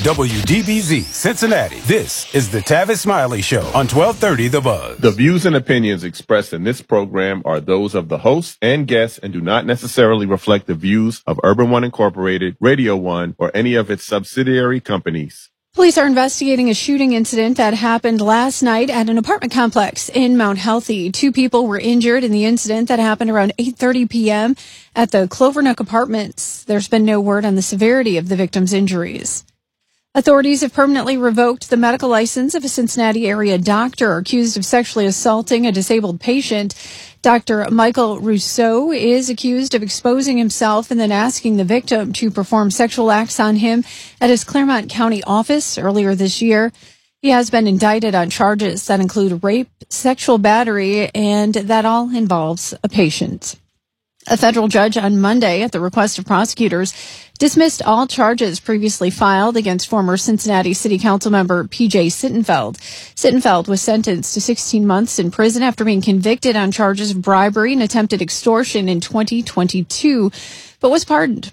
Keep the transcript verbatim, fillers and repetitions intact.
W D B Z, Cincinnati. This is the Tavis Smiley Show on twelve thirty The Buzz. The views and opinions expressed in this program are those of the host and guests and do not necessarily reflect the views of Urban One Incorporated, Radio One, or any of its subsidiary companies. Police are investigating a shooting incident that happened last night at an apartment complex in Mount Healthy. Two people were injured in the incident that happened around eight thirty p.m. at the Clovernook Apartments. There's been no word on the severity of the victims' injuries. Authorities have permanently revoked the medical license of a Cincinnati area doctor accused of sexually assaulting a disabled patient. Doctor Michael Rousseau is accused of exposing himself and then asking the victim to perform sexual acts on him at his Claremont County office earlier this year. He has been indicted on charges that include rape, sexual battery, and that all involves a patient. A federal judge on Monday, at the request of prosecutors, dismissed all charges previously filed against former Cincinnati City Council member P J Sittenfeld. Sittenfeld was sentenced to sixteen months in prison after being convicted on charges of bribery and attempted extortion in twenty twenty-two, but was pardoned.